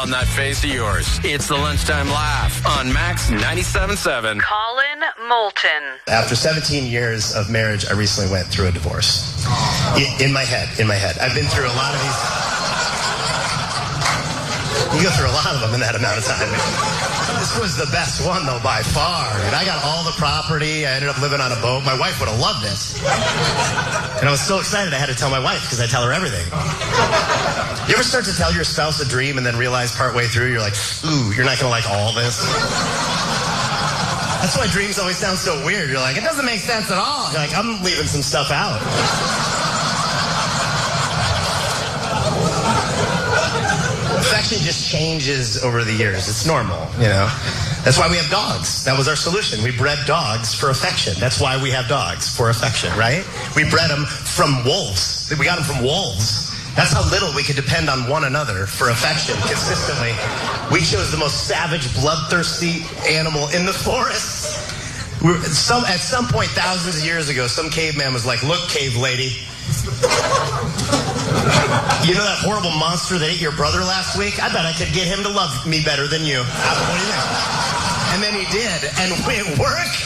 on that face of yours. It's the Lunchtime Laugh on Max 97.7. Colin Moulton. After 17 years of marriage, I recently went through a divorce. In my head. I've been through a lot of these. You go through a lot of them in that amount of time. This was the best one, though, by far. And I got all the property. I ended up living on a boat. My wife would have loved this. And I was so excited I had to tell my wife because I tell her everything. You ever start to tell your spouse a dream and then realize partway through you're like, ooh, you're not going to like all this? That's why dreams always sound so weird. You're like, it doesn't make sense at all. You're like, I'm leaving some stuff out. Affection just changes over the years. It's normal, you know. That's why we have dogs. That was our solution. We bred dogs for affection. That's why we have dogs, for affection, right? We bred them from wolves. We got them from wolves. That's how little we could depend on one another for affection consistently. We chose the most savage, bloodthirsty animal in the forest. At some point, thousands of years ago, some caveman was like, look, cave lady. You know that horrible monster that ate your brother last week? I bet I could get him to love me better than you. What do you think? And then he did, and it worked.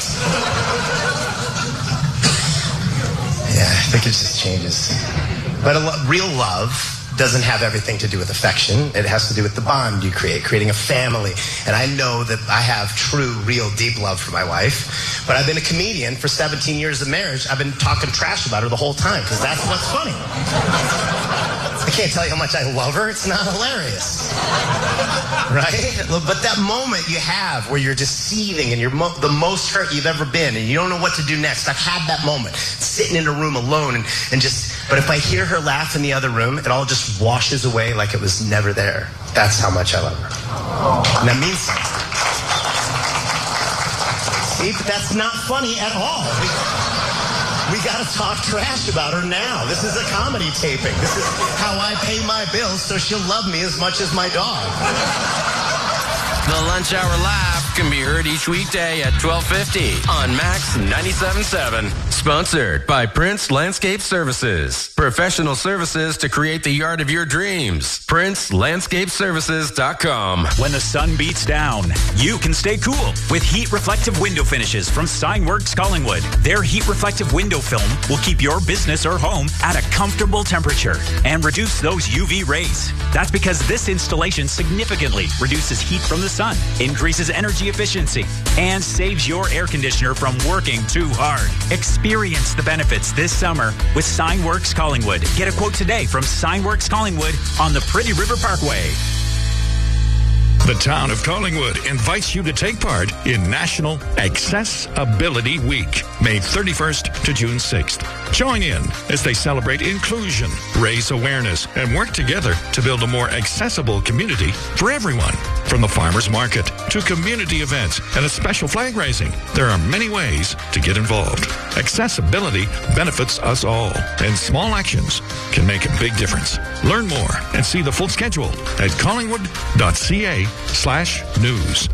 Yeah, I think it just changes. But real love doesn't have everything to do with affection. It has to do with the bond you create, creating a family. And I know that I have true, real, deep love for my wife. But I've been a comedian for 17 years of marriage. I've been talking trash about her the whole time because that's what's funny. I can't tell you how much I love her. It's not hilarious. Right? But that moment you have where you're just seething and you're the most hurt you've ever been and you don't know what to do next. I've had that moment. Sitting in a room alone and just... But if I hear her laugh in the other room, it all just washes away like it was never there. That's how much I love her. And that means something. See, but that's not funny at all. We got to talk trash about her now. This is a comedy taping. This is how I pay my bills so she'll love me as much as my dog. The Lunch Hour Laugh can be heard each weekday at 12:50 on Max 97.7. Sponsored by Prince Landscape Services. Professional services to create the yard of your dreams. PrinceLandscapeServices.com. When the sun beats down, you can stay cool with heat reflective window finishes from Steinworks Collingwood. Their heat reflective window film will keep your business or home at a comfortable temperature and reduce those UV rays. That's because this installation significantly reduces heat from the sun, increases energy efficiency, and saves your air conditioner from working too hard. Experience the benefits this summer with Steinworks Collingwood. Get a quote today from Steinworks Collingwood on the Pretty River Parkway. The town of Collingwood invites you to take part in National Accessibility Week, May 31st to June 6th. Join in as they celebrate inclusion, raise awareness, and work together to build a more accessible community for everyone. From the farmers market to community events and a special flag raising, there are many ways to get involved. Accessibility benefits us all, and small actions can make a big difference. Learn more and see the full schedule at collingwood.ca/news.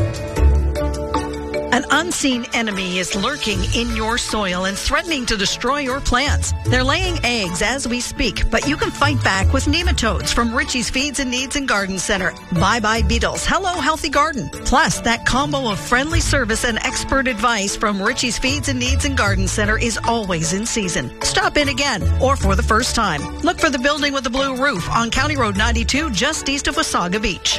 An unseen enemy is lurking in your soil and threatening to destroy your plants. They're laying eggs as we speak, but you can fight back with nematodes from Richie's Feeds and Needs and Garden Center. Bye-bye beetles. Hello, healthy garden. Plus, that combo of friendly service and expert advice from Richie's Feeds and Needs and Garden Center is always in season. Stop in again or for the first time. Look for the building with the blue roof on County Road 92 just east of Wasaga Beach.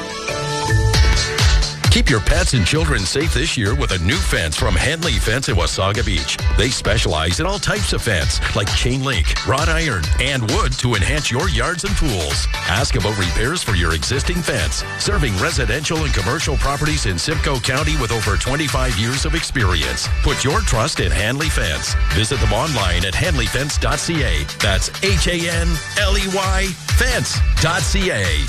Keep your pets and children safe this year with a new fence from Henley Fence in Wasaga Beach. They specialize in all types of fence, like chain link, wrought iron, and wood to enhance your yards and pools. Ask about repairs for your existing fence. Serving residential and commercial properties in Simcoe County with over 25 years of experience. Put your trust in Hanley Fence. Visit them online at hanleyfence.ca. That's HANLEY fence.ca.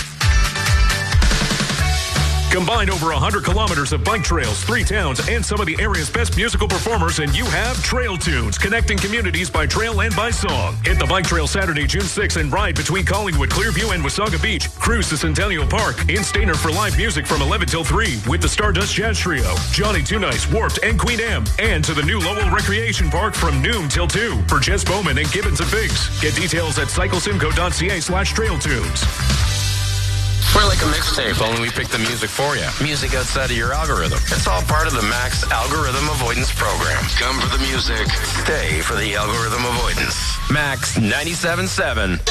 Combine over 100 kilometers of bike trails, 3 towns, and some of the area's best musical performers, and you have Trail Tunes, connecting communities by trail and by song. Hit the bike trail Saturday, June 6th, and ride between Collingwood, Clearview, and Wasaga Beach. Cruise to Centennial Park. In Stainer for live music from 11 till 3 with the Stardust Jazz Trio, Johnny Two Nice, Warped, and Queen M. And to the new Lowell Recreation Park from noon till 2 for Jess Bowman and Gibbons and Biggs. Get details at cyclesimco.ca/trailtunes. For We're like a mixtape, only we pick the music for you. Music outside of your algorithm. It's all part of the Max Algorithm Avoidance Program. Come for the music. Stay for the algorithm avoidance. Max 97.7.